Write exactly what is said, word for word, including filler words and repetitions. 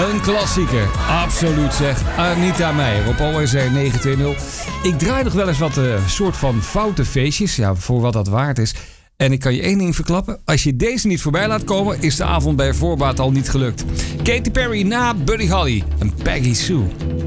Een klassieker, absoluut zeg. Anita Meijer op O S R negen twee nul. Ik draai nog wel eens wat uh, soort van foute feestjes, ja, voor wat dat waard is. En ik kan je één ding verklappen. Als je deze niet voorbij laat komen, is de avond bij voorbaat al niet gelukt. Katy Perry na Buddy Holly en Peggy Sue.